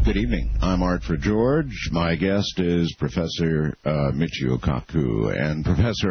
Good evening. I'm Artford George. My guest is Professor Michio Kaku. And, Professor,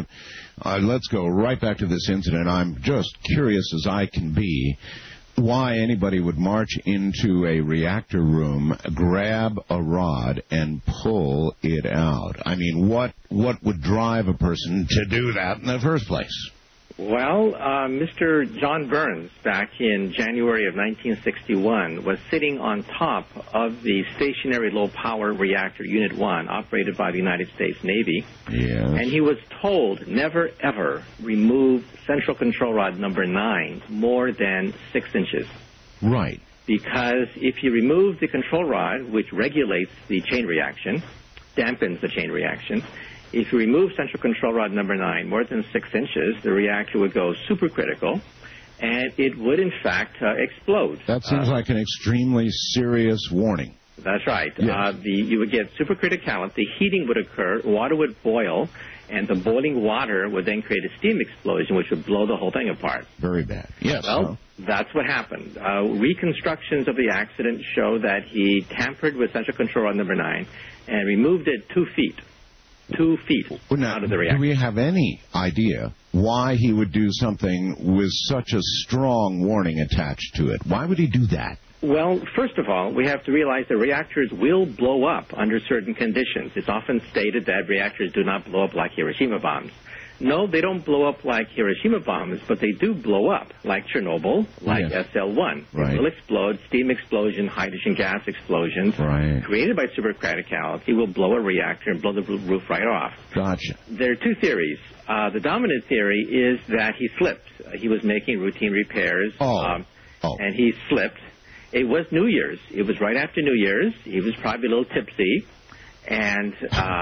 let's go right back to this incident. I'm just curious as I can be why anybody would march into a reactor room, grab a rod, and pull it out. I mean, what would drive a person to do that in the first place? Well, Mr. John Burns, back in January of 1961, was sitting on top of the stationary low-power reactor Unit 1, operated by the United States Navy. Yes. And he was told never, ever remove central control rod number 9 more than 6 inches. Right. Because if you remove the control rod, which regulates the chain reaction, dampens the chain reaction, if you remove central control rod number 9 more than 6 inches, the reactor would go supercritical, and it would, in fact, explode. That seems like an extremely serious warning. That's right. Yes. You would get supercriticality, heating would occur, water would boil, and the boiling water would then create a steam explosion, which would blow the whole thing apart. Very bad. Yes. Well, that's what happened. Reconstructions of the accident show that he tampered with central control rod number 9 and removed it 2 feet. 2 feet out of the reactor. Do we have any idea why he would do something with such a strong warning attached to it? Why would he do that? Well, first of all, we have to realize that reactors will blow up under certain conditions. It's often stated that reactors do not blow up like Hiroshima bombs. No, they don't blow up like Hiroshima bombs, but they do blow up like Chernobyl, like SL1. Right. It will explode, steam explosion, hydrogen gas explosions created by supercriticality will blow a reactor and blow the roof right off. Gotcha. There are 2 theories. The dominant theory is that he slipped. He was making routine repairs, and he slipped. It was New Year's. It was right after New Year's. He was probably a little tipsy, and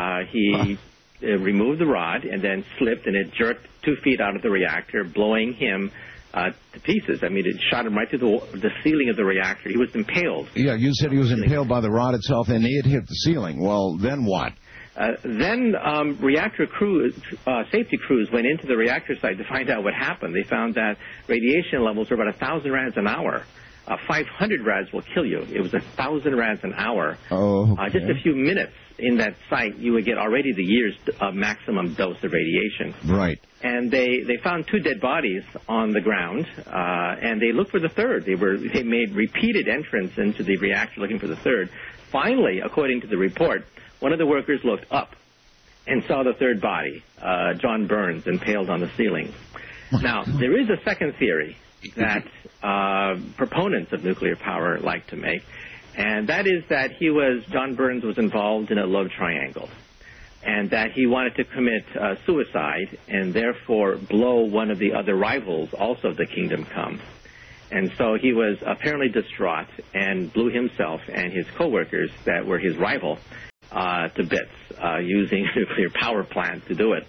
he removed the rod and then slipped, and it jerked 2 feet out of the reactor, blowing him to pieces. I mean, it shot him right through the ceiling of the reactor. He was impaled. Yeah, you said he was impaled by the rod itself, and it hit the ceiling. Well, then what? Then reactor crews, safety crews went into the reactor site to find out what happened. They found that radiation levels were about 1,000 rads an hour. 500 rads will kill you. It was 1,000 rads an hour. Oh, okay. Just a few minutes in that site, you would get already the year's maximum dose of radiation. Right. And they found 2 dead bodies on the ground, and they looked for the third. They made repeated entrance into the reactor looking for the third. Finally, according to the report, one of the workers looked up and saw the third body, John Burns, impaled on the ceiling. Now, there is a second theory that proponents of nuclear power like to make, and that is that John Burns was involved in a love triangle, and that he wanted to commit suicide and therefore blow one of the other rivals, also of the Kingdom Come. And so he was apparently distraught and blew himself and his co-workers that were his rival to bits using a nuclear power plant to do it.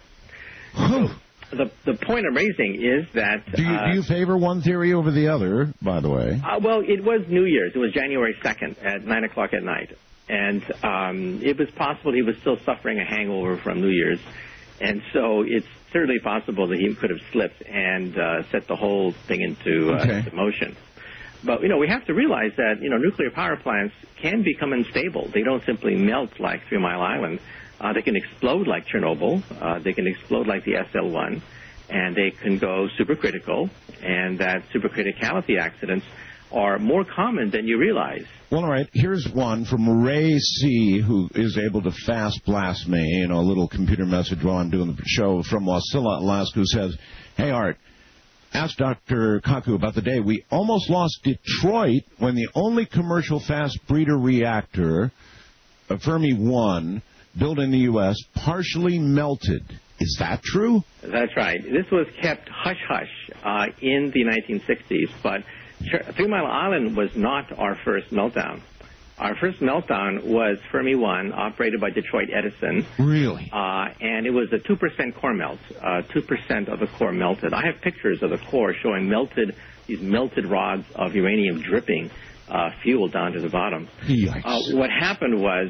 The point I'm raising is that... Do you favor one theory over the other, by the way? Well, it was New Year's. It was January 2nd at 9 o'clock at night. And it was possible he was still suffering a hangover from New Year's. And so it's certainly possible that he could have slipped and set the whole thing into motion. But, we have to realize that, nuclear power plants can become unstable. They don't simply melt like 3 Mile Island. They can explode like Chernobyl. They can explode like the SL1. And they can go supercritical. And that supercriticality accidents are more common than you realize. Well, all right. Here's one from Ray C., who is able to fast blast me, a little computer message while I'm doing the show from Wasilla, Alaska, who says, "Hey, Art, ask Dr. Kaku about the day we almost lost Detroit when the only commercial fast breeder reactor, Fermi 1, built in the U.S., partially melted. Is that true?" That's right. This was kept hush-hush in the 1960s, but 3 Mile Island was not our first meltdown. Our first meltdown was Fermi 1, operated by Detroit Edison. Really? And it was a 2% core melt. 2% of the core melted. I have pictures of the core showing these melted rods of uranium dripping fuel down to the bottom. Yikes. What happened was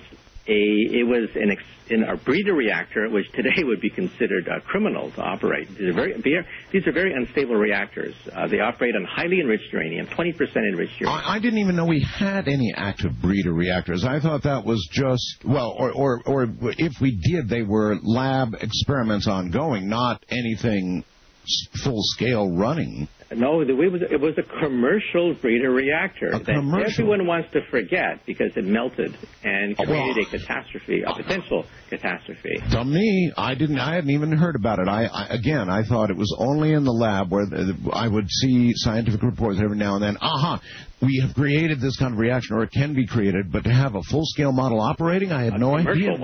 It was in a breeder reactor, which today would be considered criminal to operate. These are very unstable reactors. They operate on highly enriched uranium, 20% enriched uranium. I didn't even know we had any active breeder reactors. I thought that was just, well, or if we did, they were lab experiments ongoing, not anything full-scale running. No, it was a commercial breeder reactor that everyone wants to forget because it melted and created a catastrophe, a potential catastrophe. To me, I hadn't even heard about it. I thought it was only in the lab where I would see scientific reports every now and then. We have created this kind of reaction, or it can be created, but to have a full-scale model operating, I had no idea.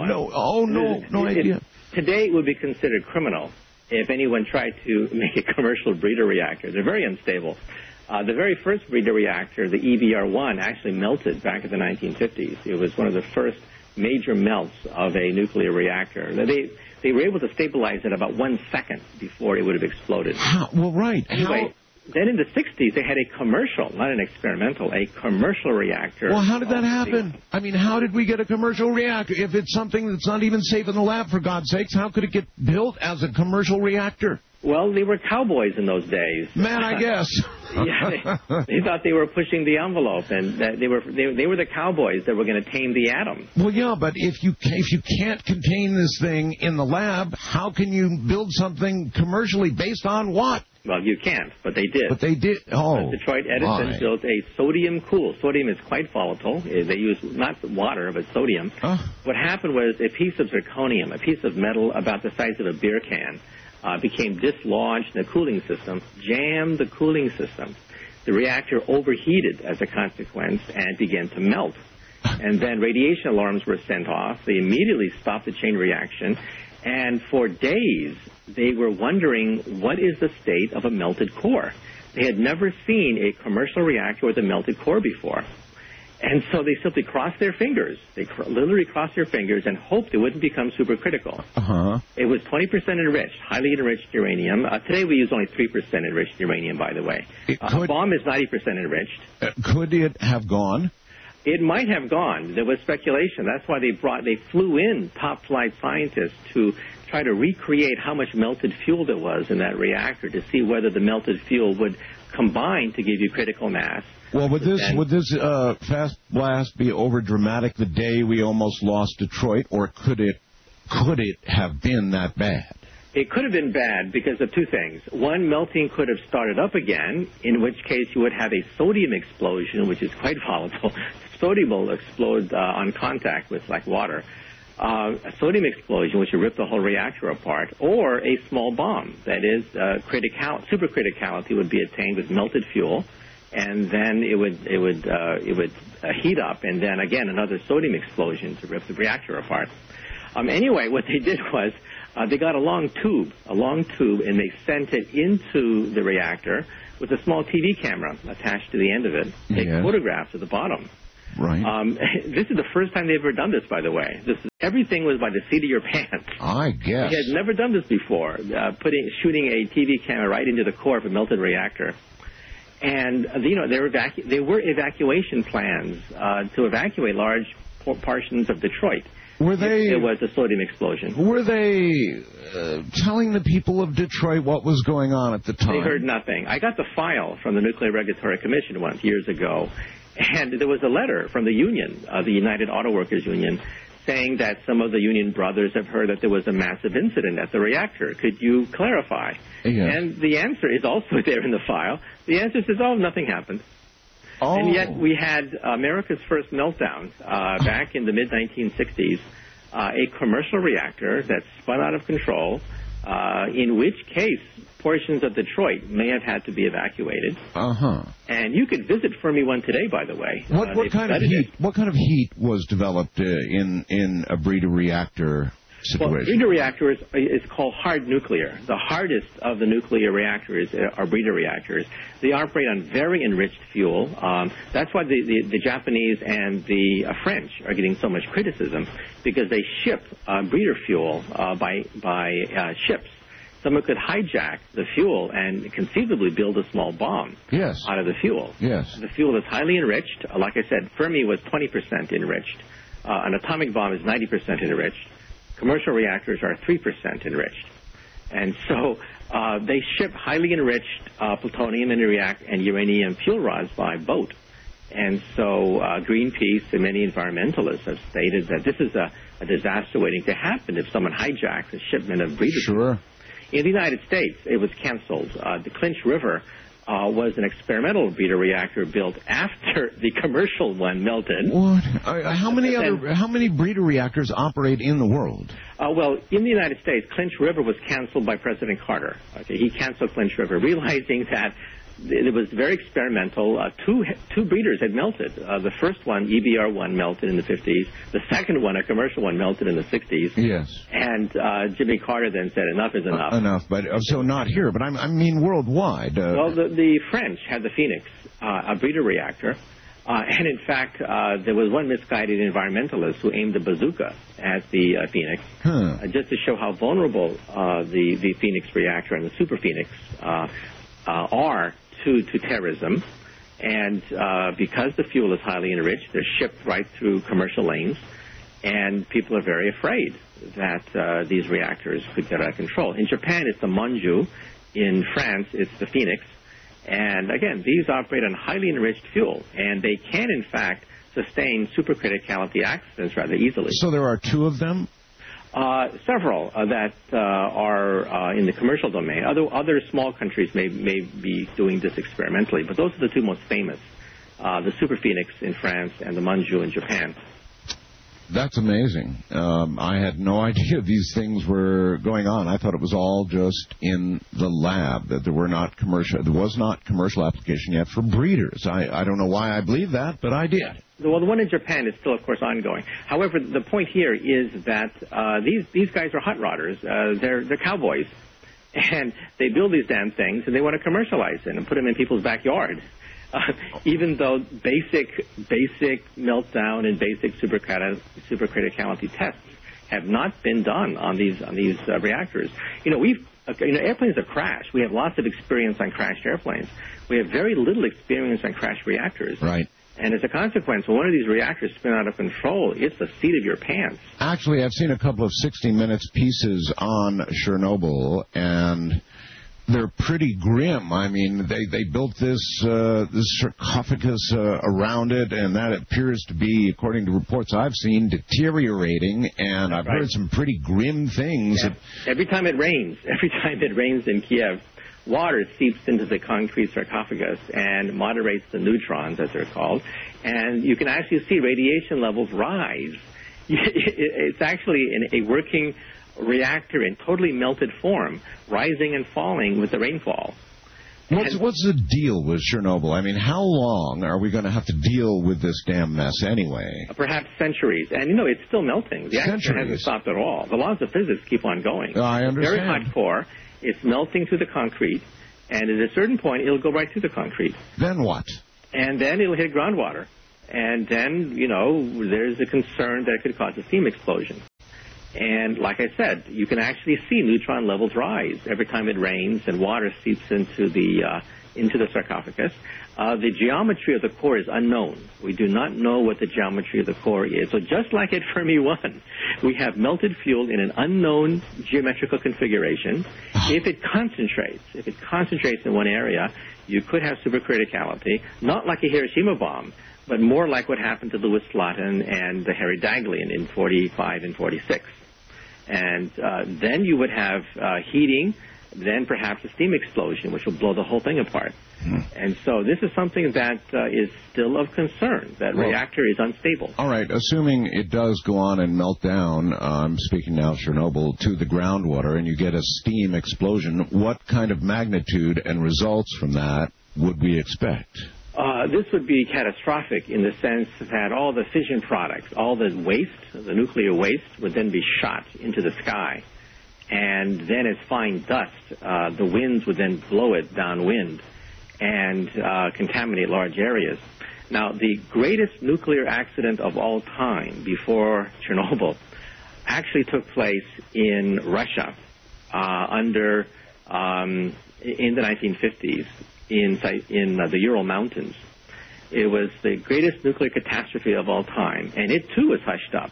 No idea. Today, it would be considered criminal if anyone tried to make a commercial breeder reactor. They're very unstable. The very first breeder reactor, the EBR-1, actually melted back in the 1950s. It was one of the first major melts of a nuclear reactor. They were able to stabilize it about 1 second before it would have exploded. Well, right. Anyway, then in the 60s, they had a commercial, not an experimental, a commercial reactor. Well, how did that happen? I mean, how did we get a commercial reactor? If it's something that's not even safe in the lab, for God's sakes, how could it get built as a commercial reactor? Well, they were cowboys in those days. Man, I guess. Yeah, they thought they were pushing the envelope, and that they were the cowboys that were going to tame the atom. Well, yeah, but if you can't contain this thing in the lab, how can you build something commercially based on what? Well, you can't, but they did. But they did. Detroit Edison built a sodium cool. Sodium is quite volatile. They use not water, but sodium. What happened was a piece of zirconium, a piece of metal about the size of a beer can, became dislodged in the cooling system, jammed the cooling system. The reactor overheated as a consequence and began to melt. And then radiation alarms were sent off. They immediately stopped the chain reaction. And for days, they were wondering, what is the state of a melted core? They had never seen a commercial reactor with a melted core before. And so they simply crossed their fingers. They literally crossed their fingers and hoped it wouldn't become supercritical. It was 20% enriched, highly enriched uranium. Today we use only 3% enriched uranium, by the way. A bomb is 90% enriched. Could it have gone? It might have gone. There was speculation. That's why they flew in top flight scientists to try to recreate how much melted fuel there was in that reactor to see whether the melted fuel would combine to give you critical mass. Well, would this fast blast be over dramatic the day we almost lost Detroit, or could it have been that bad? It could have been bad because of two things. One, melting could have started up again, in which case you would have a sodium explosion, which is quite volatile. Sodium will explode on contact with, like, water. A sodium explosion, which would rip the whole reactor apart, or a small bomb. That is, supercriticality would be attained with melted fuel, and then it would heat up, and then again another sodium explosion to rip the reactor apart. Anyway, what they did was they got a long tube, and they sent it into the reactor with a small TV camera attached to the end of it. Take photographs at the bottom. Right. This is the first time they've ever done this, by the way. Everything was by the seat of your pants. I guess. They had never done this before, shooting a TV camera right into the core of a melted reactor. And, there were evacuation plans to evacuate large portions of Detroit. Were they? There was a sodium explosion. Were they telling the people of Detroit what was going on at the time? They heard nothing. I got the file from the Nuclear Regulatory Commission once, years ago, and there was a letter from the union, the United Auto Workers Union, saying that some of the union brothers have heard that there was a massive incident at the reactor. Could you clarify? Yes. And the answer is also there in the file. The answer says, nothing happened. Oh. And yet we had America's first meltdown back in the mid-1960s, a commercial reactor that spun out of control, in which case portions of Detroit may have had to be evacuated. And you could visit Fermi 1 today, by the way. What kind of heat was developed in a breeder reactor situation? Well, breeder reactor is called hard nuclear. The hardest of the nuclear reactors are breeder reactors. They operate on very enriched fuel. That's why the Japanese and the French are getting so much criticism, because they ship breeder fuel by ships. Someone could hijack the fuel and conceivably build a small bomb out of the fuel. Yes. The fuel is highly enriched. Like I said, Fermi was 20% enriched. an atomic bomb is 90% enriched. Commercial reactors are 3% enriched. And so they ship highly enriched plutonium and uranium fuel rods by boat. And so Greenpeace and many environmentalists have stated that this is a disaster waiting to happen if someone hijacks a shipment of breeder. Sure. In the United States, it was canceled. The Clinch River was an experimental breeder reactor built after the commercial one melted. What? How many breeder reactors operate in the world? Well, in the United States, Clinch River was canceled by President Carter. Okay, he canceled Clinch River, realizing that it was very experimental. Two breeders had melted. The first one, EBR-1, melted in the 50s. The second one, a commercial one, melted in the 60s. Yes. And Jimmy Carter then said, enough is enough. Enough, but so not here, but I mean worldwide. Well, the French had the Phoenix, a breeder reactor. And in fact, there was one misguided environmentalist who aimed a bazooka at the Phoenix, just to show how vulnerable the Phoenix reactor and the Super Phoenix are to terrorism. And because the fuel is highly enriched, they're shipped right through commercial lanes, and people are very afraid that these reactors could get out of control. In Japan, it's the Monju. In France, it's the Phoenix. And again, these operate on highly enriched fuel, and they can, in fact, sustain supercriticality accidents rather easily. So there are two of them? Several that are in the commercial domain. Other small countries may be doing this experimentally, but those are the two most famous, the Super Phoenix in France and the Monju in Japan. That's amazing. I had no idea these things were going on. I thought it was all just in the lab, that there was not commercial application yet for breeders. I don't know why I believe that, but I did. Well, the one in Japan is still, of course, ongoing. However, the point here is that these guys are hot rodders. They're cowboys. And they build these damn things, and they want to commercialize them and put them in people's backyard. Even though basic meltdown and basic supercriticality tests have not been done on these reactors. Airplanes have crashed. We have lots of experience on crashed airplanes. We have very little experience on crashed reactors. Right. And as a consequence, when one of these reactors spin out of control, it's the seat of your pants. Actually, I've seen a couple of 60 Minutes pieces on Chernobyl, and they're pretty grim. I mean, they built this sarcophagus around it, and that appears to be, according to reports I've seen, deteriorating. And I've heard some pretty grim things. Yeah. Every time it rains in Kiev, water seeps into the concrete sarcophagus and moderates the neutrons, as they're called, and you can actually see radiation levels rise. It's actually a working reactor in totally melted form, rising and falling with the rainfall. What's the deal with Chernobyl? I mean, how long are we going to have to deal with this damn mess anyway? Perhaps centuries. And, it's still melting. The action hasn't stopped at all. The laws of physics keep on going. I understand. Very hot core. It's melting through the concrete. And at a certain point, it'll go right through the concrete. Then what? And then it'll hit groundwater. And then, there's a concern that it could cause a steam explosion. And like I said, you can actually see neutron levels rise every time it rains and water seeps into the sarcophagus. The geometry of the core is unknown. We do not know what the geometry of the core is. So just like at Fermi 1, we have melted fuel in an unknown geometrical configuration. If it concentrates in one area, you could have supercriticality, not like a Hiroshima bomb, but more like what happened to Louis Slotin and the Harry Daghlian in 45 and 46. And then you would have heating, then perhaps a steam explosion, which will blow the whole thing apart. And so this is something that is still of concern. That reactor is unstable. All right. Assuming it does go on and melt down, I'm speaking now of Chernobyl, to the groundwater, and you get a steam explosion, what kind of magnitude and results from that would we expect? This would be catastrophic in the sense that all the fission products, all the waste, the nuclear waste, would then be shot into the sky. And then as fine dust, the winds would then blow it downwind and contaminate large areas. Now, the greatest nuclear accident of all time before Chernobyl actually took place in Russia in the 1950s in the Ural Mountains. It was the greatest nuclear catastrophe of all time, and it too was hushed up.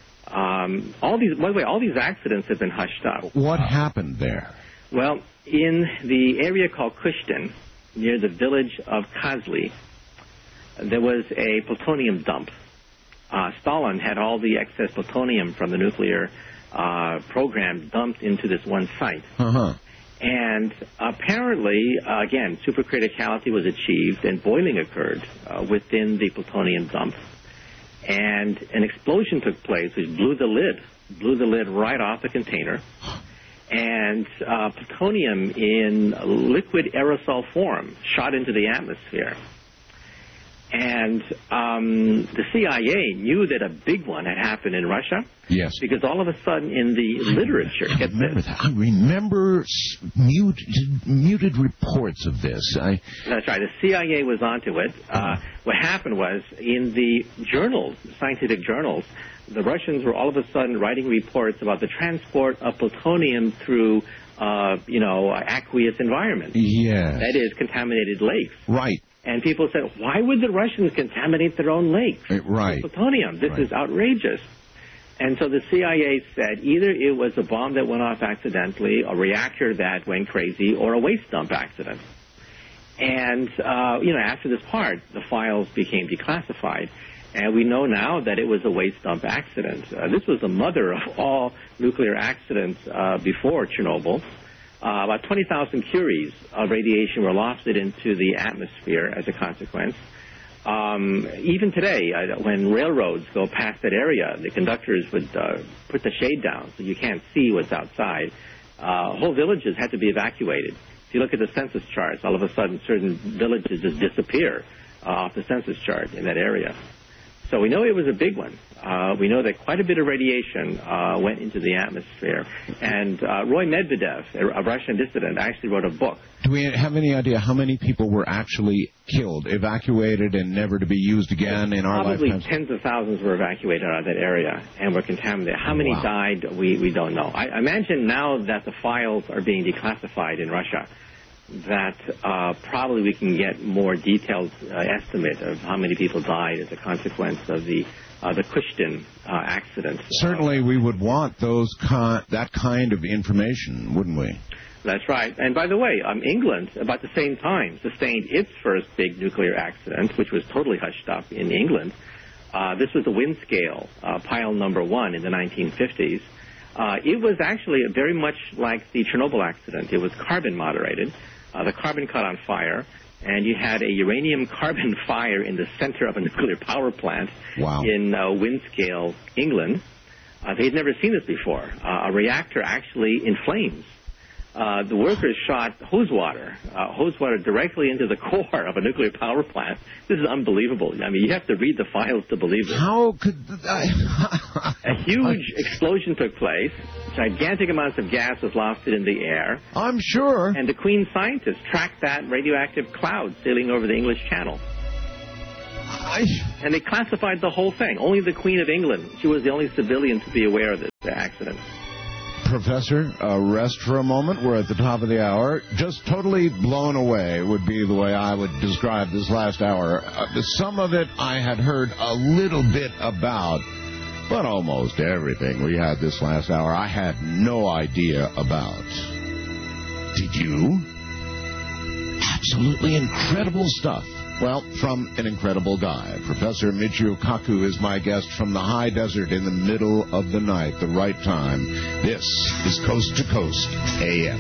By the way, all these accidents have been hushed up. What happened there? Well, in the area called Kushtin, near the village of Kazli, there was a plutonium dump. Stalin had all the excess plutonium from the nuclear program dumped into this one site. Uh-huh. And apparently, again, supercriticality was achieved and boiling occurred within the plutonium dump. And an explosion took place which blew the lid right off the container. And plutonium in liquid aerosol form shot into the atmosphere. And the CIA knew that a big one had happened in Russia. Yes. Because all of a sudden in the literature... I remember muted reports of this. That's right. The CIA was onto it. What happened was in the journals, scientific journals, the Russians were all of a sudden writing reports about the transport of plutonium through, aqueous environments. Yes. That is, contaminated lakes. Right. And people said, why would the Russians contaminate their own lakes with plutonium? This is outrageous. And so the CIA said either it was a bomb that went off accidentally, a reactor that went crazy, or a waste dump accident. And, after this part, the files became declassified. And we know now that it was a waste dump accident. This was the mother of all nuclear accidents before Chernobyl. About 20,000 curies of radiation were lofted into the atmosphere as a consequence. Even today, when railroads go past that area, the conductors would put the shade down so you can't see what's outside. Whole villages had to be evacuated. If you look at the census charts, all of a sudden certain villages just disappear off the census chart in that area. So we know it was a big one. We know that quite a bit of radiation went into the atmosphere. And Roy Medvedev, a Russian dissident, actually wrote a book. Do we have any idea how many people were actually killed, evacuated, and never to be used again in our lifetimes? Probably tens of thousands were evacuated out of that area and were contaminated. How many died, we don't know. I imagine now that the files are being declassified in Russia, that probably we can get more detailed estimate of how many people died as a consequence of the Kushtin accident. Certainly we would want that kind of information, wouldn't we? That's right. And by the way, England, about the same time, sustained its first big nuclear accident, which was totally hushed up in England. This was the Windscale, pile number 1 in the 1950s. It was actually very much like the Chernobyl accident. It was carbon moderated. The carbon caught on fire, and you had a uranium-carbon fire in the center of a nuclear power plant in Windscale, England. They had never seen this before. A reactor actually in flames. The workers shot hose water directly into the core of a nuclear power plant. This is unbelievable. I mean, you have to read the files to believe it. How could a huge explosion took place. Gigantic amounts of gas was lofted in the air. I'm sure. And the Queen scientists tracked that radioactive cloud sailing over the English Channel. And they classified the whole thing. Only the Queen of England. She was the only civilian to be aware of this accident. Professor, rest for a moment. We're at the top of the hour. Just totally blown away would be the way I would describe this last hour. Some of it I had heard a little bit about, but almost everything we had this last hour I had no idea about. Did you? Absolutely incredible stuff. Well, from an incredible guy. Professor Michio Kaku is my guest from the high desert in the middle of the night, the right time. This is Coast to Coast AM.